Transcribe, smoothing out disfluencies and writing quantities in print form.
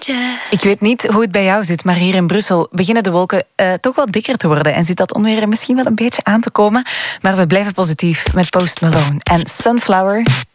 Ik weet niet hoe het bij jou zit, maar hier in Brussel beginnen de wolken toch wat dikker te worden. En zit dat onweer misschien wel een beetje aan te komen. Maar we blijven positief met Post Malone en Sunflower.